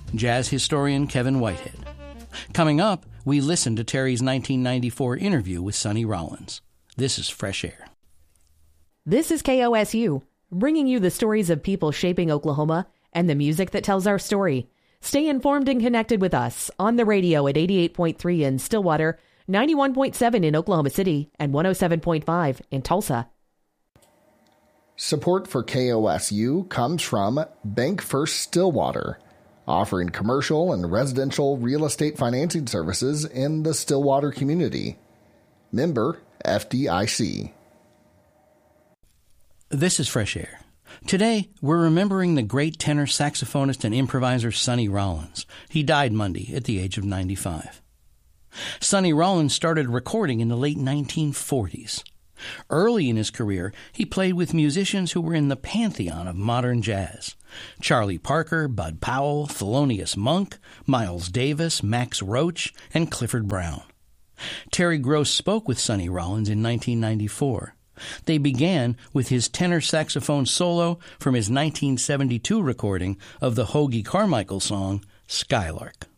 jazz historian Kevin Whitehead. Coming up, we listen to Terry's 1994 interview with Sonny Rollins. This is Fresh Air. This is KOSU, bringing you the stories of people shaping Oklahoma and the music that tells our story. Stay informed and connected with us on the radio at 88.3 in Stillwater, 91.7 in Oklahoma City, and 107.5 in Tulsa. Support for KOSU comes from Bank First Stillwater, offering commercial and residential real estate financing services in the Stillwater community. Member FDIC. This is Fresh Air. Today, we're remembering the great tenor saxophonist and improviser Sonny Rollins. He died Monday at the age of 95. Sonny Rollins started recording in the late 1940s. Early in his career, he played with musicians who were in the pantheon of modern jazz: Charlie Parker, Bud Powell, Thelonious Monk, Miles Davis, Max Roach, and Clifford Brown. Terry Gross spoke with Sonny Rollins in 1994. They began with his tenor saxophone solo from his 1972 recording of the Hoagy Carmichael song, Skylark.